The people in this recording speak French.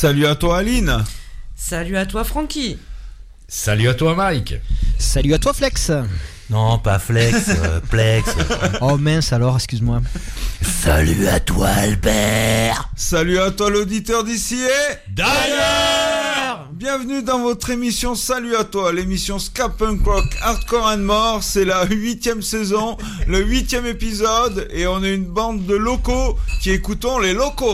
Salut à toi Aline. Salut à toi Francky. Salut à toi Mike. Salut à toi Flex. Non, pas Flex, Plex. Oh mince alors, excuse-moi. Salut à toi Albert. Salut à toi l'auditeur d'ici et d'ailleurs. Bienvenue dans votre émission Salut à toi, l'émission Ska Punk Rock Hardcore and More. C'est la 8e saison, le 8e épisode et on est une bande de locaux qui écoutons les locaux.